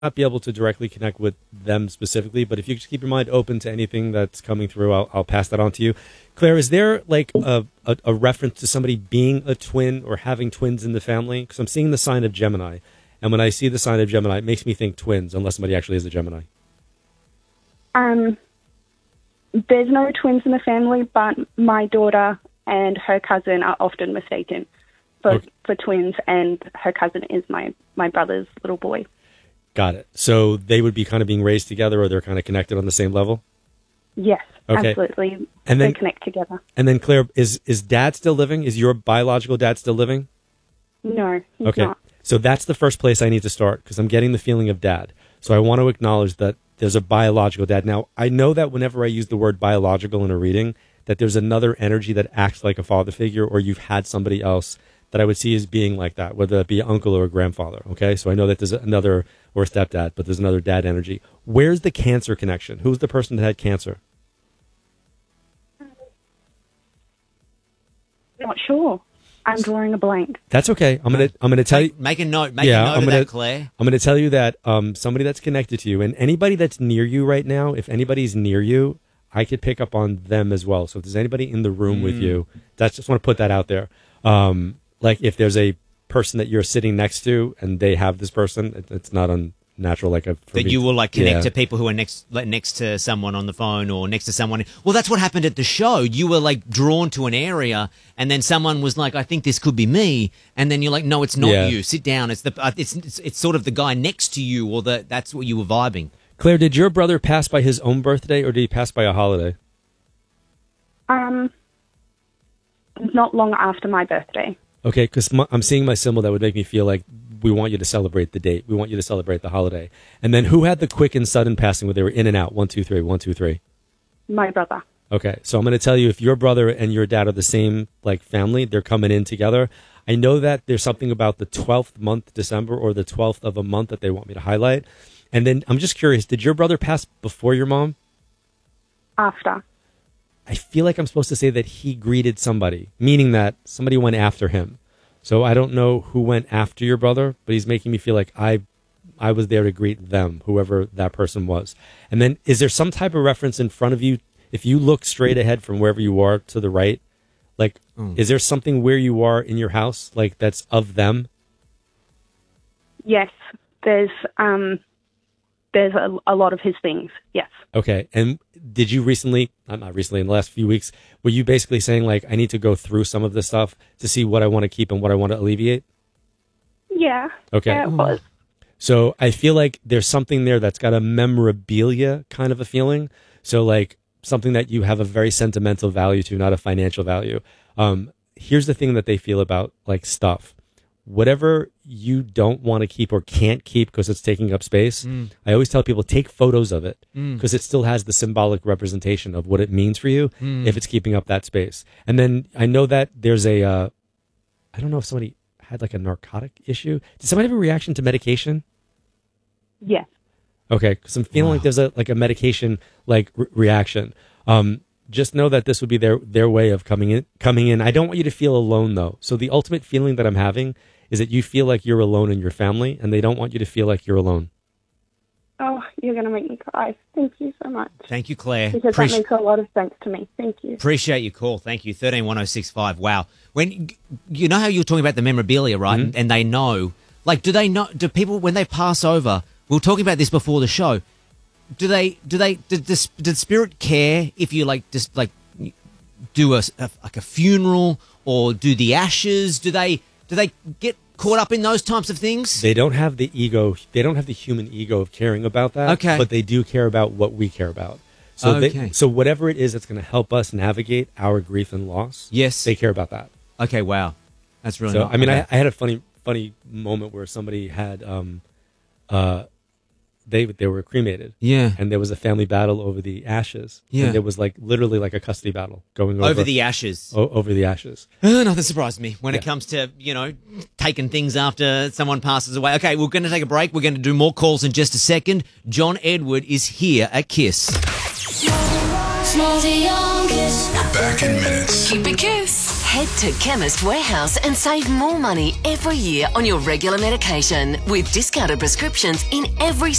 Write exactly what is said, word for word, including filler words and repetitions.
not be able to directly connect with them specifically, but if you just keep your mind open to anything that's coming through, I'll, I'll pass that on to you. Claire, is there like a, a, a reference to somebody being a twin or having twins in the family? Because I'm seeing the sign of Gemini, and when I see the sign of Gemini, it makes me think twins, unless somebody actually is a Gemini. Um, there's no twins in the family, but my daughter and her cousin are often mistaken for, okay. for twins, and her cousin is my, my brother's little boy. Got it. So they would be kind of being raised together, or they're kind of connected on the same level? Yes, okay. Absolutely. And then, they connect together. And then, Claire, is, is dad still living? Is your biological dad still living? No, he's okay. not. So that's the first place I need to start, because I'm getting the feeling of dad. So I want to acknowledge that there's a biological dad. Now, I know that whenever I use the word biological in a reading, that there's another energy that acts like a father figure, or you've had somebody else that I would see as being like that, whether it be an uncle or a grandfather, okay? So I know that there's another, or a stepdad, but there's another dad energy. Where's the cancer connection? Who's the person that had cancer? Not sure. I'm drawing a blank. That's okay. I'm gonna I'm gonna tell make, you. Make a note. Make yeah, a note I'm of gonna, that, Claire. I'm gonna tell you that um, somebody that's connected to you, and anybody that's near you right now, if anybody's near you, I could pick up on them as well. So if there's anybody in the room mm. with you, that's just want to put that out there. Um, like if there's a person that you're sitting next to and they have this person, it, it's not unnatural. Like a that me, you will like connect yeah. to people who are next like, next to someone on the phone or next to someone. Well, that's what happened at the show. You were like drawn to an area, and then someone was like, "I think this could be me," and then you're like, "No, it's not yeah. you. Sit down. It's the uh, it's, it's it's sort of the guy next to you, or the that's what you were vibing." Claire, did your brother pass by his own birthday, or did he pass by a holiday? Um, not long after my birthday. Okay, because I'm seeing my symbol that would make me feel like we want you to celebrate the date. We want you to celebrate the holiday. And then who had the quick and sudden passing where they were in and out? One, two, three, one, two, three. My brother. Okay, so I'm going to tell you, if your brother and your dad are the same like family, they're coming in together. I know that there's something about the twelfth month, December, or the twelfth of a month that they want me to highlight. And then I'm just curious, did your brother pass before your mom? After. I feel like I'm supposed to say that he greeted somebody, meaning that somebody went after him. So I don't know who went after your brother, but he's making me feel like I I was there to greet them, whoever that person was. And then is there some type of reference in front of you? If you look straight ahead from wherever you are to the right, like, mm. is there something where you are in your house, like that's of them? Yes, there's um, there's a, a lot of his things, yes. Okay, and did you recently, not recently, in the last few weeks, were you basically saying, like, I need to go through some of this stuff to see what I want to keep and what I want to alleviate? Yeah. Okay. Yeah, it was. So I feel like there's something there that's got a memorabilia kind of a feeling. So, like, something that you have a very sentimental value to, not a financial value. Um, here's the thing that they feel about, like, stuff. Whatever you don't want to keep or can't keep because it's taking up space, mm. I always tell people take photos of it because mm. it still has the symbolic representation of what it means for you mm. if it's keeping up that space. And then I know that there's a, uh, I don't know if somebody had like a narcotic issue. Did somebody have a reaction to medication? Yes. Okay, because I'm feeling wow. like there's a like a medication like re- reaction. Um, just know that this would be their their way of coming in. Coming in. I don't want you to feel alone though. So the ultimate feeling that I'm having is that you feel like you're alone in your family, and they don't want you to feel like you're alone. Oh, you're going to make me cry. Thank you so much. Thank you, Claire. Because Appreci- that makes a lot of sense to me. Thank you. Appreciate your call. Thank you. thirteen one oh six five. Wow. When you know how you're talking about the memorabilia, right? Mm-hmm. And, and they know. Like, do they know? Do people when they pass over? We were talking about this before the show. Do they? Do they? Did the, did spirit care if you like just like do a, a like a funeral or do the ashes? Do they? Do they get caught up in those types of things? They don't have the ego. They don't have the human ego of caring about that. Okay. But they do care about what we care about. So, okay. they, so whatever it is that's going to help us navigate our grief and loss, yes, they care about that. Okay, wow. That's really so, nice. I mean, okay. I, I had a funny funny moment where somebody had, um, uh, they they were cremated. Yeah. And there was a family battle over the ashes. Yeah. And it was like literally like a custody battle going over. Over the ashes. O- over the ashes. Uh, nothing surprised me when yeah. it comes to, you know, taking things after someone passes away. Okay, we're going to take a break. We're going to do more calls in just a second. John Edward is here at Kiss. We're back in minutes. Keep it Kiss. Head to Chemist Warehouse and save more money every year on your regular medication with discounted prescriptions in every